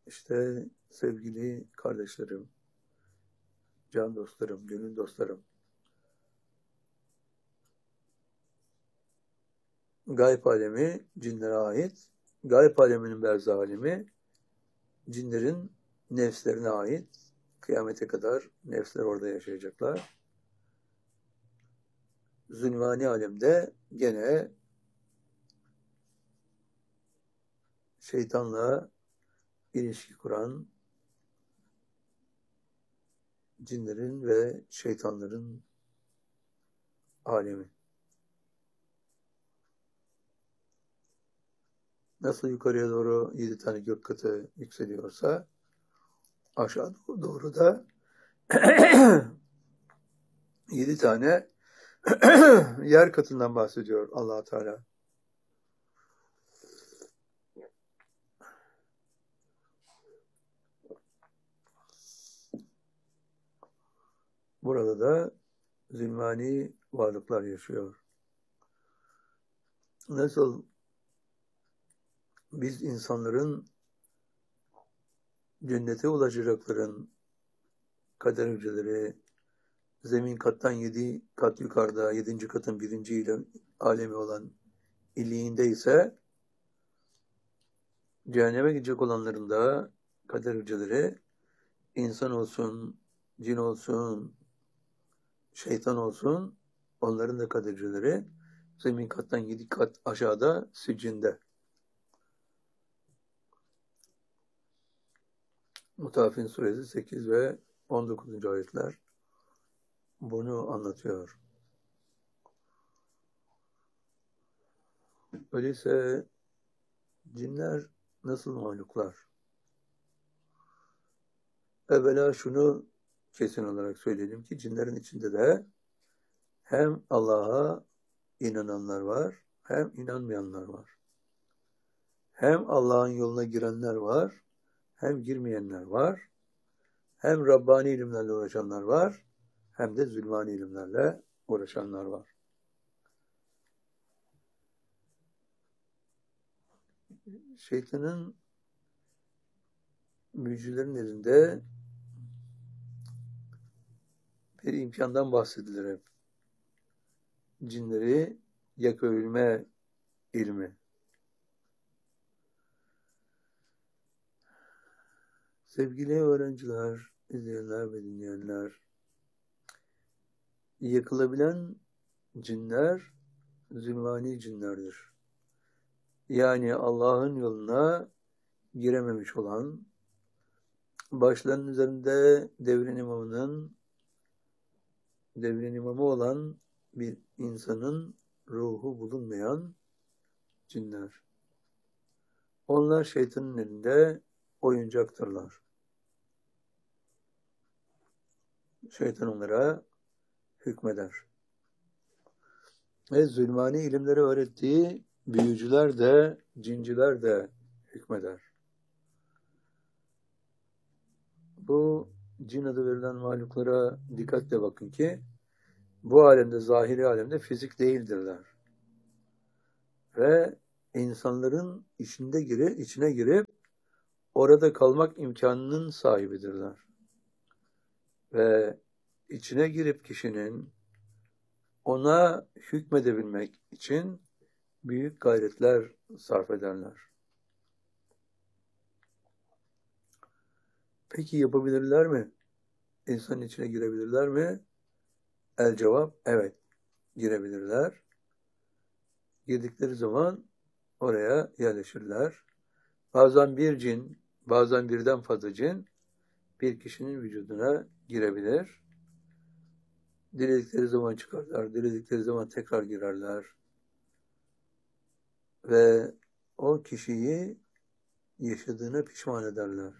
İşte sevgili kardeşlerim, can dostlarım, gönül dostlarım, gayb alemi cinlere ait, gayb aleminin berzah alemi cinlerin nefslerine ait. Kıyamete kadar nefsler orada yaşayacaklar. Zülmani alemde gene şeytanla ilişki kuran cinlerin ve şeytanların alemi. Nasıl yukarıya doğru 7 tane gök katı yükseliyorsa aşağı doğru da 7 tane yer katından bahsediyor Allah Teala. Burada da zülmani varlıklar yaşıyor. Nasıl biz insanların cennete ulaşacakların kader hücreleri zemin kattan 7 kat yukarıda 7. katın 1. alemi olan illiğinde ise cehenneme gidecek olanların da kader hücreleri insan olsun, cin olsun, şeytan olsun, onların da kader hücreleri zemin kattan 7 kat aşağıda siccinde. Mutafin suresi 8 ve 19. ayetler bunu anlatıyor. Öyleyse cinler nasıl mahluklar? Evvela şunu kesin olarak söyleyelim ki cinlerin içinde de hem Allah'a inananlar var, hem inanmayanlar var. Hem Allah'ın yoluna girenler var, hem girmeyenler var. Hem Rabbani ilimlerle uğraşanlar var, hem de zulmani ilimlerle uğraşanlar var. Şeytanın büyücülerin elinde bir imkandan bahsedilir hep. Cinleri yakabilme ilmi. Sevgili öğrenciler, izleyenler ve dinleyenler, yakılabilen cinler zulmani cinlerdir. Yani Allah'ın yoluna girememiş olan, başlarının üzerinde devrin imamı olan bir insanın ruhu bulunmayan cinler. Onlar şeytanın elinde oyuncaktırlar. Şeytan onlara hükmeder. Ve zulmani ilimleri öğrettiği büyücüler de, cinciler de hükmeder. Bu cin adı verilen mahluklara dikkatle bakın ki bu alemde, zahiri alemde fizik değildirler. Ve insanların içine girip orada kalmak imkanının sahibidirler. Ve içine girip kişinin ona hükmedebilmek için büyük gayretler sarf ederler. Peki yapabilirler mi? İnsanın içine girebilirler mi? El cevap, evet, girebilirler. Girdikleri zaman oraya yerleşirler. Bazen bir cin, bazen birden fazla cin bir kişinin vücuduna girebilir. Diledikleri zaman çıkarlar, diledikleri zaman tekrar girerler. Ve o kişiyi yaşadığına pişman ederler.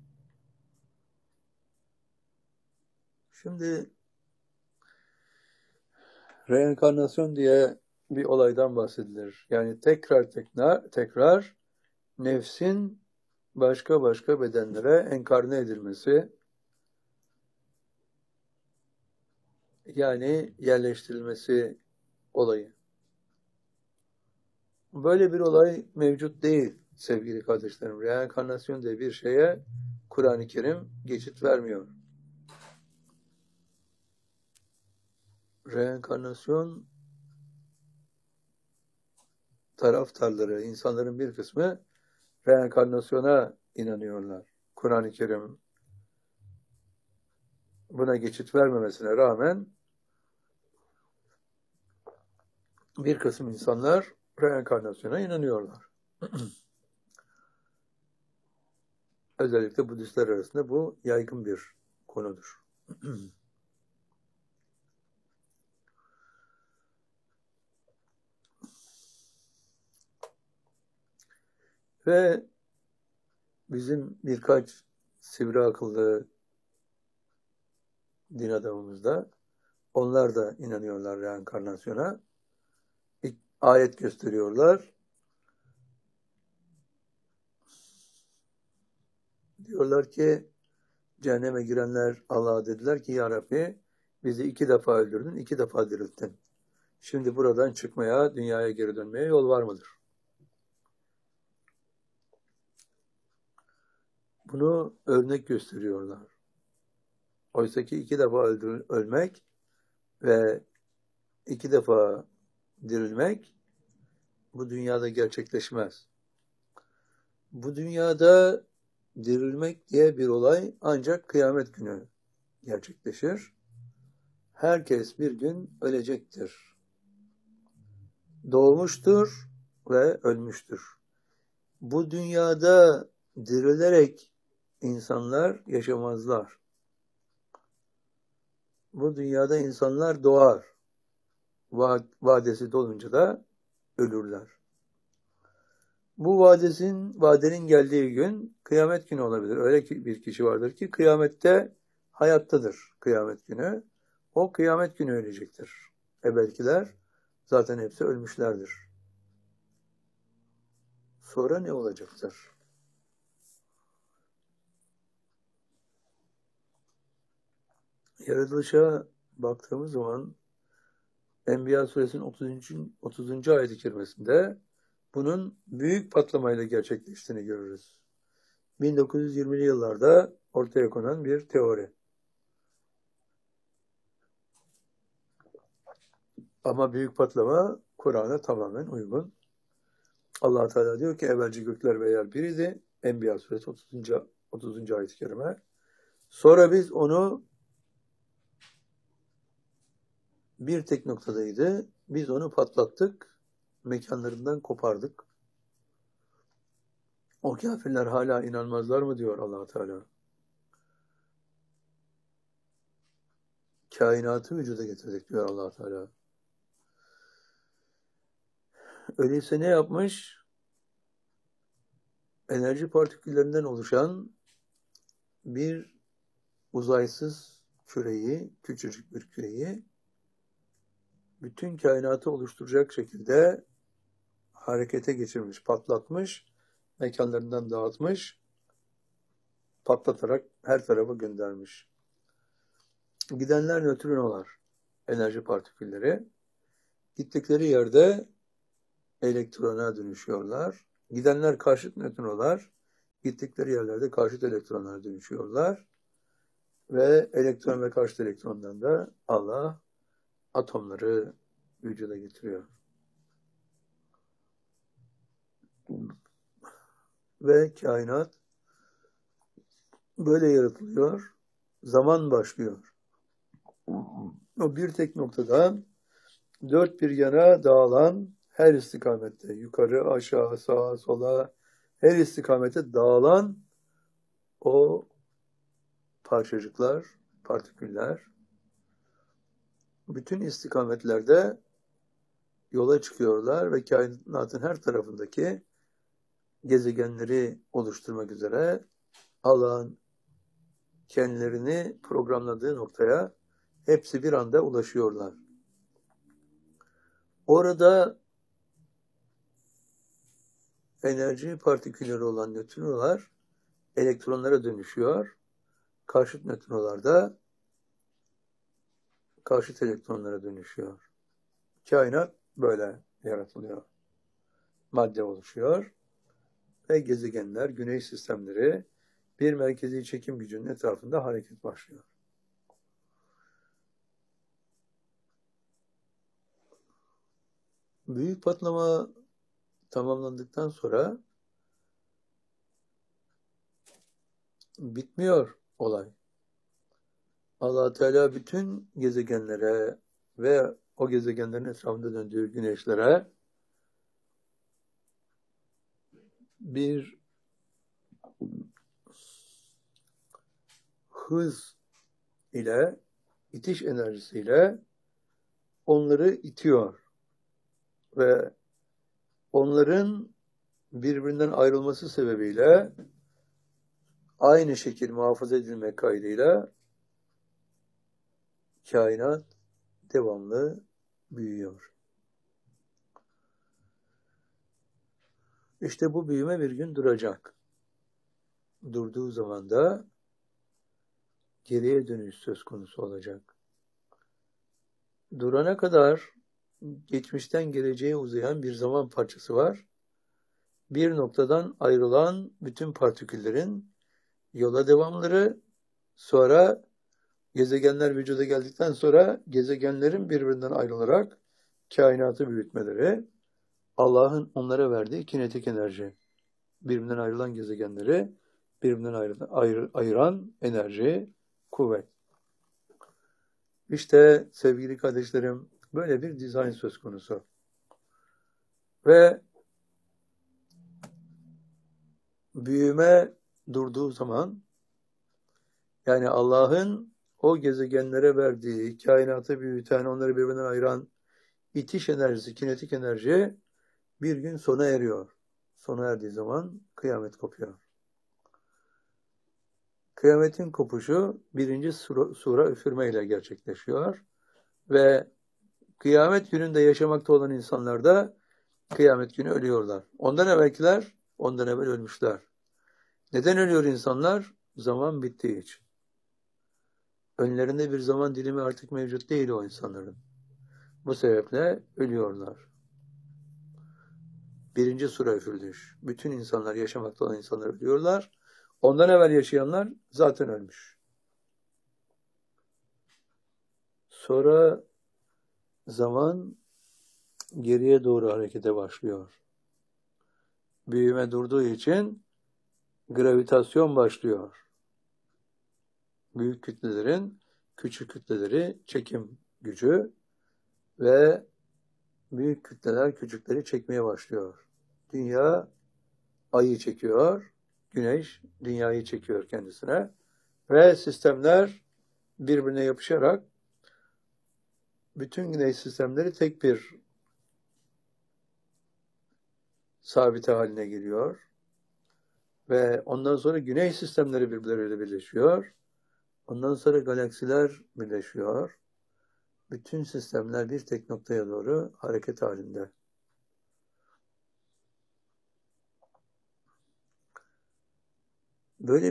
Şimdi reenkarnasyon diye bir olaydan bahsedilir. Yani tekrar nefsin başka bedenlere enkarne edilmesi, yani yerleştirilmesi olayı. Böyle bir olay mevcut değil sevgili kardeşlerim. Reenkarnasyon diye bir şeye Kur'an-ı Kerim geçit vermiyor. Reenkarnasyon taraftarları, insanların bir kısmı reenkarnasyona inanıyorlar. Kur'an-ı Kerim buna geçit vermemesine rağmen bir kısım insanlar reenkarnasyona inanıyorlar. Özellikle Budistler arasında bu yaygın bir konudur. Ve bizim birkaç sivri akıllı din adamımız da onlar da inanıyorlar reenkarnasyona. Bir ayet gösteriyorlar. Diyorlar ki cehenneme girenler Allah'a dediler ki ya Rabbi bizi 2 defa öldürdün, 2 defa dirilttin. Şimdi buradan çıkmaya, dünyaya geri dönmeye yol var mıdır? Bunu örnek gösteriyorlar. Oysa ki 2 defa ölmek ve 2 defa dirilmek bu dünyada gerçekleşmez. Bu dünyada dirilmek diye bir olay ancak kıyamet günü gerçekleşir. Herkes bir gün ölecektir. Doğmuştur ve ölmüştür. Bu dünyada dirilerek insanlar yaşamazlar. Bu dünyada insanlar doğar. Vadesi dolunca da ölürler. Bu vadenin geldiği gün kıyamet günü olabilir. Öyle bir kişi vardır ki kıyamette hayattadır kıyamet günü. O kıyamet günü ölecektir. Belkiler zaten hepsi ölmüşlerdir. Sonra ne olacaktır? Yaratılışa baktığımız zaman Enbiya suresinin 30. ayet-i kerimesinde bunun büyük patlamayla gerçekleştiğini görürüz. 1920'li yıllarda ortaya konan bir teori. Ama büyük patlama Kur'an'a tamamen uygun. Allah Teala diyor ki evvelce gökler ve yer biriydi. Enbiya suresi 30. ayet-i kerime. Sonra biz onu bir tek noktadaydı. Biz onu patlattık. Mekanlarından kopardık. O kafirler hala inanmazlar mı diyor Allah Teala. Kainatı vücuda getirdik diyor Allah Teala. Öyleyse ne yapmış? Enerji partiküllerinden oluşan bir uzaysız küreyi, küçücük bir küreyi bütün kainatı oluşturacak şekilde harekete geçirmiş, patlatmış, mekanlarından dağıtmış, patlatarak her tarafa göndermiş. Gidenler nötrinolar, enerji partikülleri. Gittikleri yerde elektrona dönüşüyorlar. Gidenler karşıt nötrinolar, gittikleri yerlerde karşıt elektronlara dönüşüyorlar. Ve elektron ve karşıt elektrondan da Allah atomları vücuda getiriyor. Ve kainat böyle yaratılıyor. Zaman başlıyor. O bir tek noktadan dört bir yana dağılan her istikamette, yukarı, aşağı, sağa, sola, her istikamete dağılan o parçacıklar, partiküller bütün istikametlerde yola çıkıyorlar ve kainatın her tarafındaki gezegenleri oluşturmak üzere Allah'ın kendilerini programladığı noktaya hepsi bir anda ulaşıyorlar. Orada enerji partikülleri olan nötrinolar elektronlara dönüşüyor. Karşıt nötrinolar da karşıt elektronlara dönüşüyor. Kainat böyle yaratılıyor. Madde oluşuyor ve gezegenler, güneş sistemleri bir merkezi çekim gücünün etrafında hareket başlıyor. Büyük patlama tamamlandıktan sonra bitmiyor olay. Allah Teala bütün gezegenlere ve o gezegenlerin etrafında döndüğü güneşlere bir hız ile, itiş enerjisiyle onları itiyor ve onların birbirinden ayrılması sebebiyle aynı şekil muhafaza edilmek kaydıyla kainat devamlı büyüyor. İşte bu büyüme bir gün duracak. Durduğu zaman da geriye dönüş söz konusu olacak. Durana kadar geçmişten geleceğe uzayan bir zaman parçası var. Bir noktadan ayrılan bütün partiküllerin yola devamları, sonra gezegenler vücuda geldikten sonra gezegenlerin birbirinden ayrılarak kainatı büyütmeleri, Allah'ın onlara verdiği kinetik enerji. Birbirinden ayrılan gezegenleri birbirinden ayıran enerji, kuvvet. İşte sevgili kardeşlerim, böyle bir dizayn söz konusu. Ve büyüme durduğu zaman, yani Allah'ın o gezegenlere verdiği, kainatı büyüten, onları birbirinden ayıran itiş enerjisi, kinetik enerji bir gün sona eriyor. Sona erdiği zaman kıyamet kopuyor. Kıyametin kopuşu birinci sura üfürmeyle gerçekleşiyor. Ve kıyamet gününde yaşamakta olan insanlar da kıyamet günü ölüyorlar. Ondan evvelkiler, ondan evvel ölmüşler. Neden ölüyor insanlar? Zaman bittiği için. Önlerinde bir zaman dilimi artık mevcut değil o insanların. Bu sebeple ölüyorlar. Birinci sura üfürüldü. Bütün insanlar, yaşamakta olan insanlar ölüyorlar. Ondan evvel yaşayanlar zaten ölmüş. Sonra zaman geriye doğru harekete başlıyor. Büyüme durduğu için gravitasyon başlıyor. Büyük kütlelerin küçük kütleleri çekim gücü ve büyük kütleler küçükleri çekmeye başlıyor. Dünya ayı çekiyor, güneş dünyayı çekiyor kendisine ve sistemler birbirine yapışarak bütün güneş sistemleri tek bir sabite haline geliyor ve ondan sonra güneş sistemleri birbirleriyle birleşiyor. Ondan sonra galaksiler birleşiyor. Bütün sistemler bir tek noktaya doğru hareket halinde. Böyle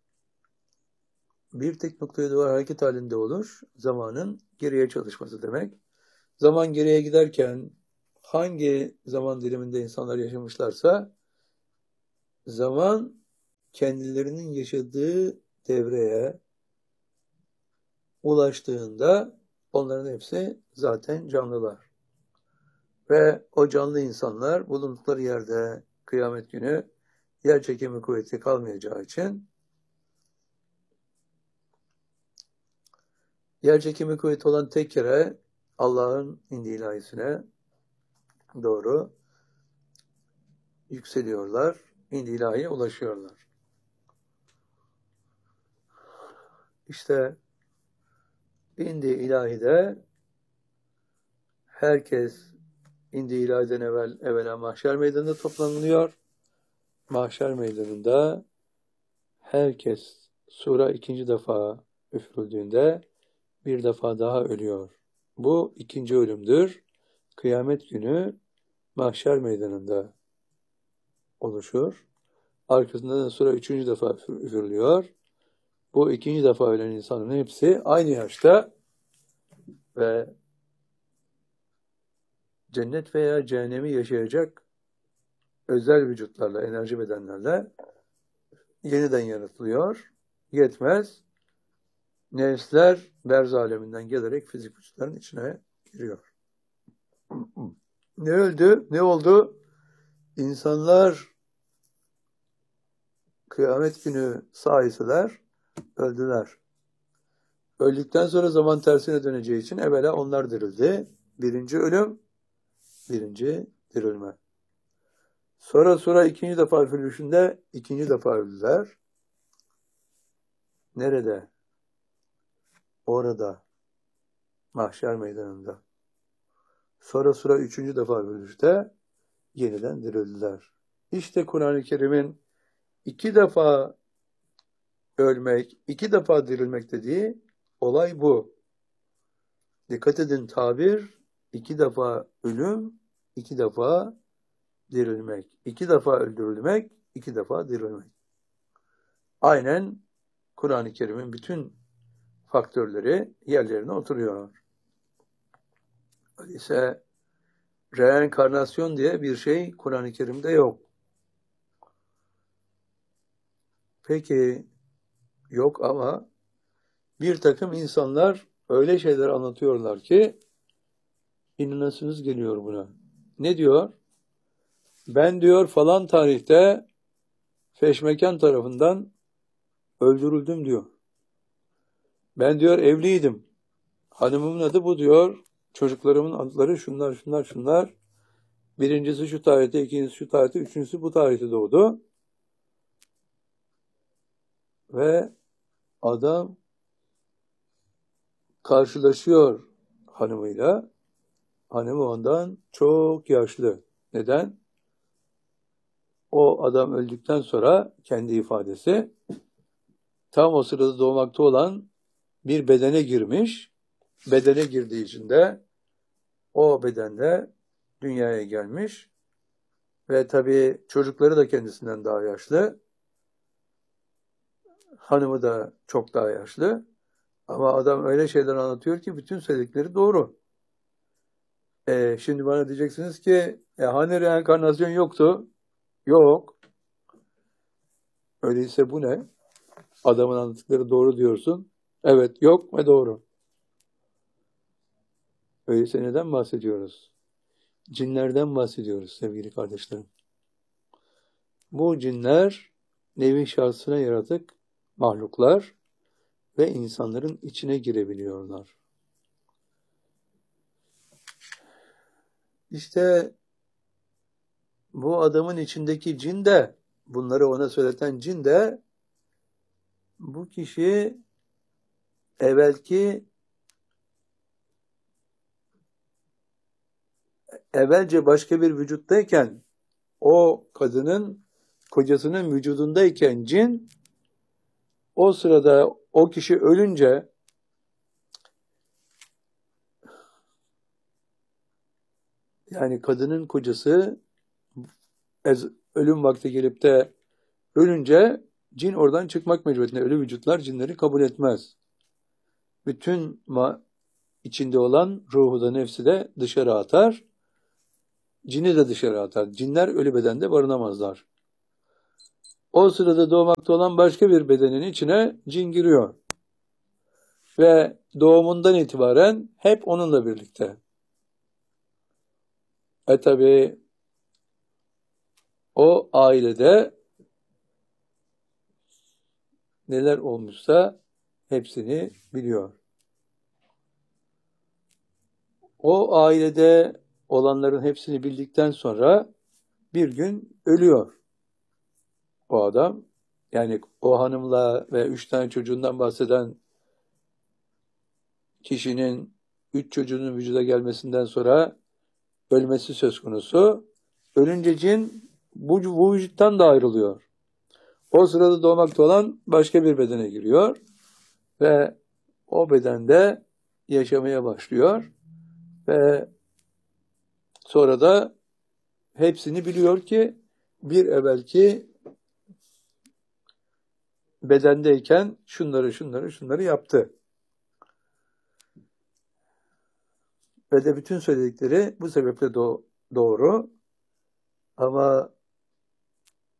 bir tek noktaya doğru hareket halinde oluş, zamanın geriye çalışması demek. Zaman geriye giderken hangi zaman diliminde insanlar yaşamışlarsa, zaman kendilerinin yaşadığı devreye ulaştığında onların hepsi zaten canlılar. Ve o canlı insanlar bulundukları yerde kıyamet günü yer çekimi kuvveti kalmayacağı için yer çekimi kuvveti olan tek yere Allah'ın indi ilahisine doğru yükseliyorlar. İndi ilahiye ulaşıyorlar. İşte indi ilahide herkes indi ilahiden evvela mahşer meydanında toplanılıyor. Mahşer meydanında herkes sura ikinci defa üfürüldüğünde bir defa daha ölüyor. Bu ikinci ölümdür. Kıyamet günü mahşer meydanında oluşur. Arkasında da sura üçüncü defa üfürülüyor. Bu ikinci defa ölen insanların hepsi aynı yaşta ve cennet veya cehennemi yaşayacak özel vücutlarla, enerji bedenlerle yeniden yaratılıyor. Yetmez. Nefsler berz aleminden gelerek fizik vücutların içine giriyor. Ne öldü? Ne oldu? İnsanlar kıyamet günü sahiseler, öldüler. Öldükten sonra zaman tersine döneceği için evvela onlar dirildi. Birinci ölüm, birinci dirilme. Sonra ikinci defa üfürülüşünde ikinci defa öldüler. Nerede? Orada. Mahşer meydanında. Sonra üçüncü defa üfürülüşte yeniden dirildiler. İşte Kur'an-ı Kerim'in 2 defa ölmek, 2 defa dirilmek dediği olay bu. Dikkat edin, tabir 2 defa ölüm, 2 defa dirilmek. 2 defa öldürülmek, 2 defa dirilmek. Aynen Kur'an-ı Kerim'in bütün faktörleri yerlerine oturuyor. Öyleyse reenkarnasyon diye bir şey Kur'an-ı Kerim'de yok. Peki yok ama bir takım insanlar öyle şeyler anlatıyorlar ki inanasınız geliyor buna. Ne diyor? Ben diyor falan tarihte feşmekan tarafından öldürüldüm diyor. Ben diyor evliydim. Hanımımın adı bu diyor. Çocuklarımın adları şunlar. Birincisi şu tarihte, ikincisi şu tarihte, üçüncüsü bu tarihte doğdu. Ve adam karşılaşıyor hanımıyla. Hanımı ondan çok yaşlı. Neden? O adam öldükten sonra kendi ifadesi tam o sırada doğmakta olan bir bedene girmiş. Bedene girdiği için de o bedende dünyaya gelmiş. Ve tabii çocukları da kendisinden daha yaşlı. Hanımı da çok daha yaşlı. Ama adam öyle şeyler anlatıyor ki bütün söyledikleri doğru. Şimdi bana diyeceksiniz ki hani reenkarnasyon yoktu? Yok. Öyleyse bu ne? Adamın anlattıkları doğru diyorsun. Evet, yok ve doğru. Öyleyse neden bahsediyoruz? Cinlerden bahsediyoruz sevgili kardeşlerim. Bu cinler nevi şahsına yaratık mahluklar ve insanların içine girebiliyorlar. İşte bu adamın içindeki cin de, bunları ona söyleten cin de, bu kişi evvelce başka bir vücuttayken, o kadının, kocasının vücudundayken cin, o sırada o kişi ölünce, yani kadının kocası ölüm vakti gelip de ölünce cin oradan çıkmak mecburiyetinde. Ölü vücutlar cinleri kabul etmez. Bütün içinde olan ruhu da nefsi de dışarı atar. Cini de dışarı atar. Cinler ölü bedende barınamazlar. O sırada doğmakta olan başka bir bedenin içine cin giriyor. Ve doğumundan itibaren hep onunla birlikte. Tabi o ailede neler olmuşsa hepsini biliyor. O ailede olanların hepsini bildikten sonra bir gün ölüyor o adam. Yani o hanımla ve 3 tane çocuğundan bahseden kişinin 3 çocuğunun vücuda gelmesinden sonra ölmesi söz konusu. Ölünce cin bu vücuttan da ayrılıyor. O sırada doğmakta olan başka bir bedene giriyor ve o bedende yaşamaya başlıyor ve sonra da hepsini biliyor ki bir evvelki bedendeyken şunları yaptı. Ve de bütün söyledikleri bu sebeple doğru. Ama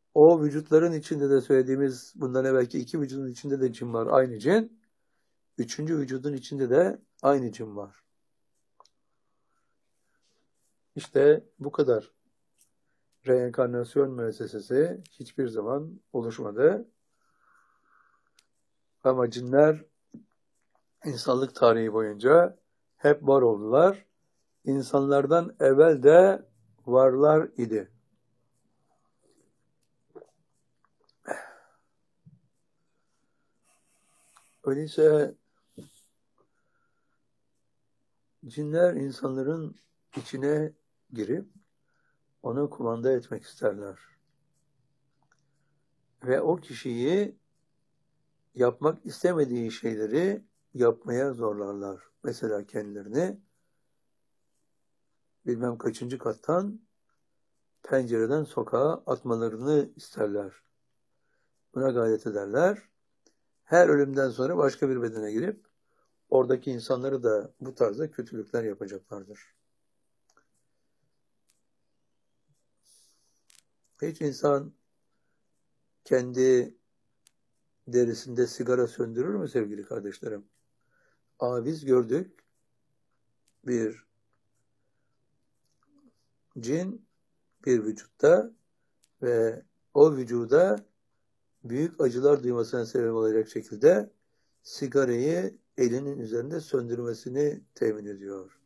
O vücutların içinde de söylediğimiz bundan evvelki 2 vücudun içinde de cin var. Aynı cin. 3. vücudun içinde de aynı cin var. İşte bu kadar. Reenkarnasyon müessesesi hiçbir zaman oluşmadı. Ama cinler insanlık tarihi boyunca hep var oldular. İnsanlardan evvel de varlar idi. Öyleyse cinler insanların içine girip onu kumanda etmek isterler. Ve o kişiyi yapmak istemediği şeyleri yapmaya zorlarlar. Mesela kendilerini bilmem kaçıncı kattan pencereden sokağa atmalarını isterler. Buna gayret ederler. Her ölümden sonra başka bir bedene girip oradaki insanları da bu tarzda kötülükler yapacaklardır. Hiç insan kendi derisinde sigara söndürür mü sevgili kardeşlerim? Biz gördük bir cin bir vücutta ve o vücuda büyük acılar duymasına sebep olacak şekilde sigarayı elinin üzerinde söndürmesini temin ediyor.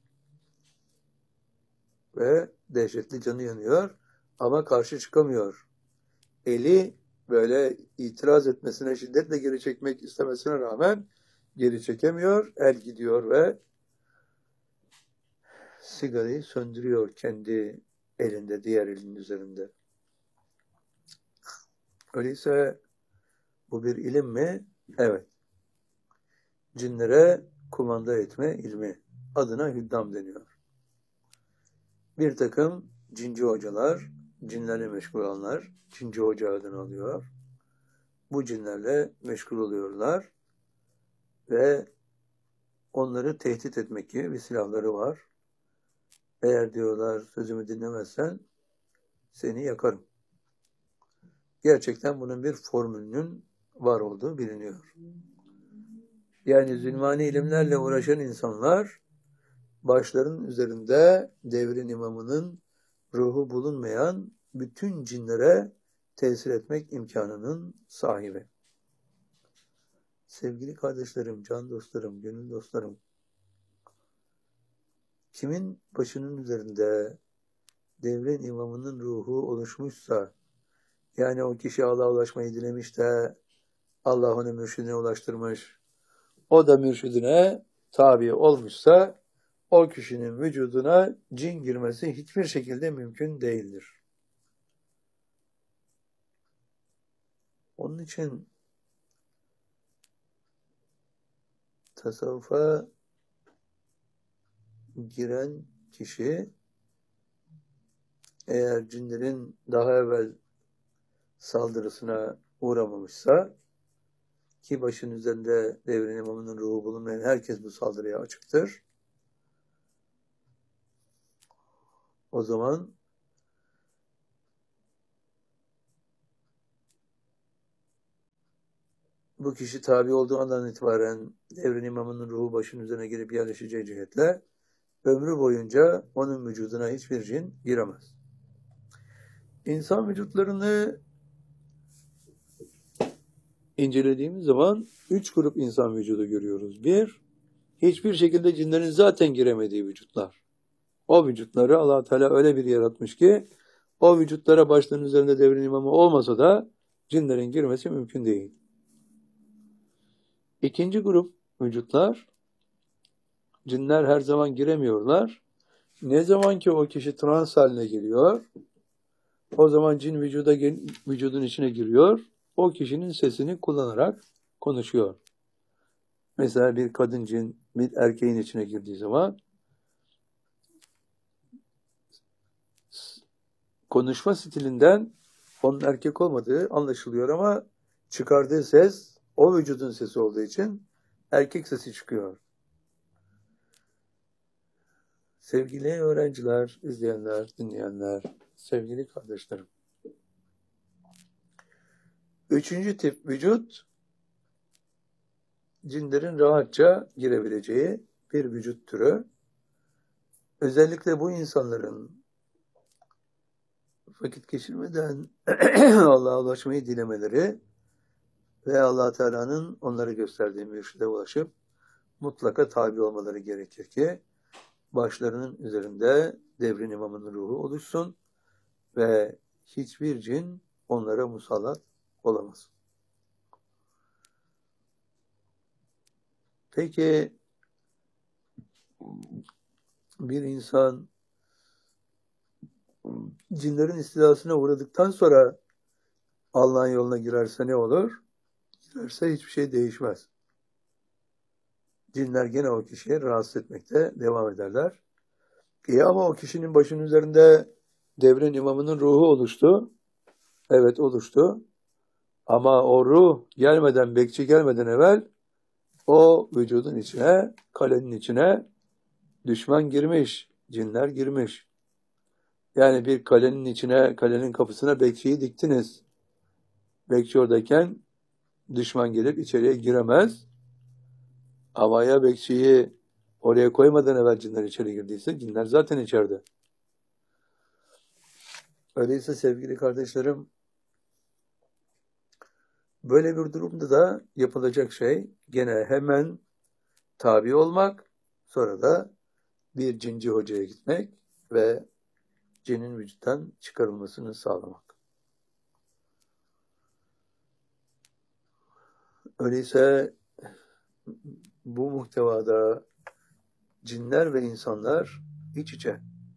Ve dehşetli canı yanıyor ama karşı çıkamıyor. Eli böyle itiraz etmesine, şiddetle geri çekmek istemesine rağmen geri çekemiyor. El gidiyor ve sigarayı söndürüyor kendi elinde, diğer elinin üzerinde. Öyleyse bu bir ilim mi? Evet. Cinlere kumanda etme ilmi. Adına hüddam deniyor. Bir takım cinci hocalar, cinlerle meşgul olanlar, cinci hoca adını alıyor. Bu cinlerle meşgul oluyorlar ve onları tehdit etmek gibi bir silahları var. Eğer diyorlar sözümü dinlemezsen seni yakarım. Gerçekten bunun bir formülünün var olduğu biliniyor. Yani zülmani ilimlerle uğraşan insanlar başların üzerinde devrin imamının ruhu bulunmayan bütün cinlere tesir etmek imkanının sahibi. Sevgili kardeşlerim, can dostlarım, gönül dostlarım, kimin başının üzerinde devrin imamının ruhu oluşmuşsa, yani o kişi Allah'a ulaşmayı dilemiş de Allah onu mürşidine ulaştırmış, o da mürşidine tabi olmuşsa, o kişinin vücuduna cin girmesi hiçbir şekilde mümkün değildir. Onun için tasavvufa giren kişi eğer cinlerin daha evvel saldırısına uğramamışsa, ki başın üzerinde devrin imamının ruhu bulunmayan herkes bu saldırıya açıktır. O zaman bu kişi tabi olduğu andan itibaren devrin imamının ruhu başın üzerine girip yerleşeceği cihetle ömrü boyunca onun vücuduna hiçbir cin giremez. İnsan vücutlarını incelediğimiz zaman 3 grup insan vücudu görüyoruz. Bir, hiçbir şekilde cinlerin zaten giremediği vücutlar. O vücutları Allah Teala öyle bir yaratmış ki o vücutlara başlarının üzerinde devrin imamı olmasa da cinlerin girmesi mümkün değil. İkinci grup vücutlar, cinler her zaman giremiyorlar. Ne zaman ki o kişi trans haline geliyor, o zaman cin vücudun içine giriyor, o kişinin sesini kullanarak konuşuyor. Mesela bir kadın cin bir erkeğin içine girdiği zaman konuşma stilinden onun erkek olmadığı anlaşılıyor ama çıkardığı ses o vücudun sesi olduğu için erkek sesi çıkıyor. Sevgili öğrenciler, izleyenler, dinleyenler, sevgili kardeşlerim. Üçüncü tip vücut, cinlerin rahatça girebileceği bir vücut türü. Özellikle bu insanların vakit geçirmeden Allah'a ulaşmayı dilemeleri ve Allah Teala'nın onlara gösterdiği mürşide ulaşıp mutlaka tabi olmaları gerekir ki başlarının üzerinde devrin imamının ruhu oluşsun ve hiçbir cin onlara musallat olamaz. Peki bir insan cinlerin istilasına uğradıktan sonra Allah'ın yoluna girerse ne olur? Girerse hiçbir şey değişmez. Cinler gene o kişiyi rahatsız etmekte devam ederler. Ama o kişinin başının üzerinde devrin imamının ruhu oluştu. Evet oluştu. Ama o ruh gelmeden, bekçi gelmeden evvel o vücudun içine, kalenin içine düşman girmiş, cinler girmiş. Yani bir kalenin içine, kalenin kapısına bekçiyi diktiniz. Bekçi oradayken düşman gelip içeriye giremez. Ama ya bekçiyi oraya koymadan evvel cinler içeri girdiyse cinler zaten içeride. Öyleyse sevgili kardeşlerim, böyle bir durumda da yapılacak şey gene hemen tabi olmak, sonra da bir cinci hocaya gitmek ve cinin vücuttan çıkarılmasını sağlamak. Öyleyse bu muhtevada cinler ve insanlar iç içe.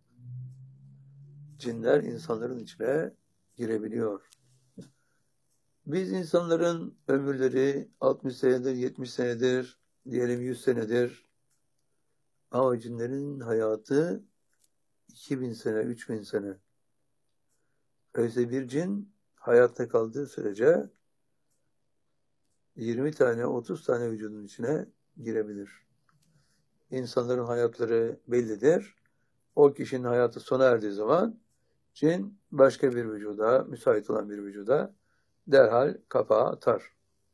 Cinler insanların içine girebiliyor. Biz insanların ömürleri 60 senedir, 70 senedir, diyelim 100 senedir. Ama cinlerin hayatı 2000 sene, 3000 sene. Öyleyse bir cin hayatta kaldığı sürece 20 tane, 30 tane vücudun içine girebilir. İnsanların hayatları bellidir. O kişinin hayatı sona erdiği zaman cin başka bir vücuda, müsait olan bir vücuda derhal kapağı atar.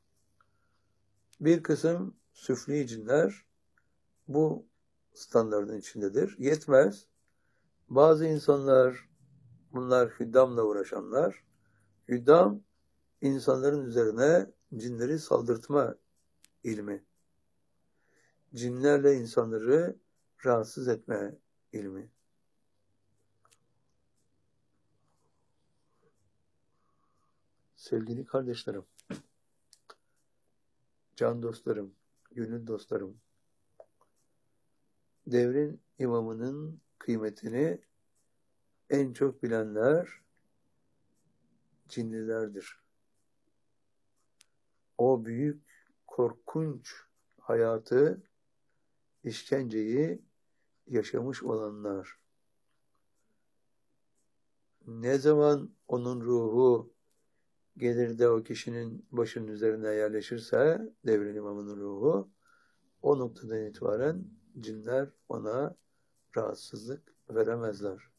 Bir kısım süfli cinler bu standardın içindedir. Yetmez. Bazı insanlar, bunlar hüddamla uğraşanlar, hüddam insanların üzerine cinleri saldırtma ilmi. Cinlerle insanları rahatsız etme ilmi. Sevgili kardeşlerim, can dostlarım, gönül dostlarım, devrin imamının kıymetini en çok bilenler cinlilerdir. O büyük, korkunç hayatı, işkenceyi yaşamış olanlar. Ne zaman onun ruhu gelir de o kişinin başının üzerine yerleşirse, devrin imamının ruhu, o noktadan itibaren cinler ona rahatsızlık veremezler.